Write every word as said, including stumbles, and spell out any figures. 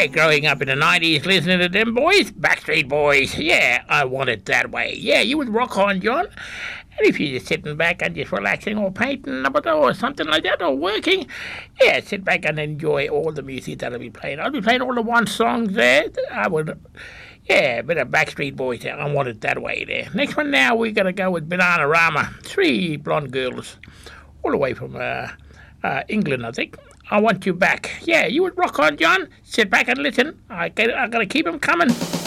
Yeah, growing up in the nineties listening to them boys, Backstreet Boys. Yeah, I want it that way. Yeah, you would rock on, John. And if you're just sitting back and just relaxing or painting or something like that or working, yeah, sit back and enjoy all the music that I'll be playing. I'll be playing all the one songs there. I would, yeah, a bit of Backstreet Boys there. I want it that way there. Next one now, we're going to go with Bananarama. Three blonde girls, all the way from uh, uh, England, I think. I want you back. Yeah, you would rock on, John. Sit back and listen. I, I got to keep them coming.